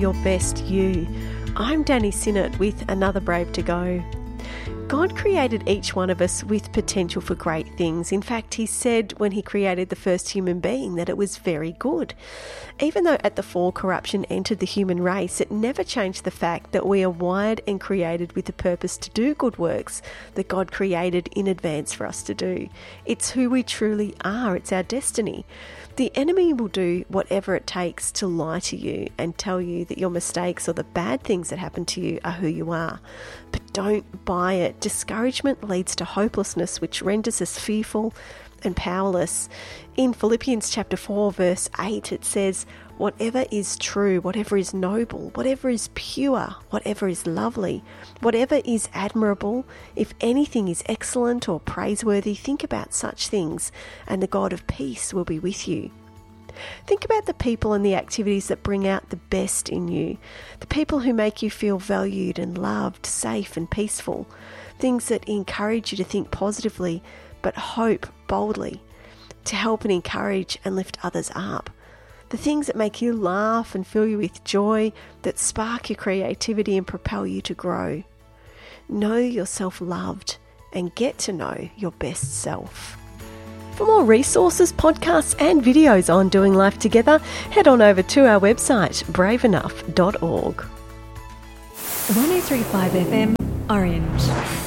your best you. I'm Danny Sinnott with another Brave to Go. God created each one of us with potential for great things. In fact, he said when he created the first human being that it was very good. Even though at the fall corruption entered the human race, it never changed the fact that we are wired and created with the purpose to do good works that God created in advance for us to do. It's who we truly are. It's our destiny. The enemy will do whatever it takes to lie to you and tell you that your mistakes or the bad things that happen to you are who you are. But don't buy it. Discouragement leads to hopelessness, which renders us fearful and powerless. In Philippians chapter 4, verse 8, it says, "Whatever is true, whatever is noble, whatever is pure, whatever is lovely, whatever is admirable, if anything is excellent or praiseworthy, think about such things, and the God of peace will be with you." Think about the people and the activities that bring out the best in you, the people who make you feel valued and loved, safe and peaceful, things that encourage you to think positively but hope boldly, to help and encourage and lift others up. The things that make you laugh and fill you with joy, that spark your creativity and propel you to grow. Know yourself loved and get to know your best self. For more resources, podcasts and videos on doing life together, head on over to our website, braveenough.org. 103.5 FM, Orange.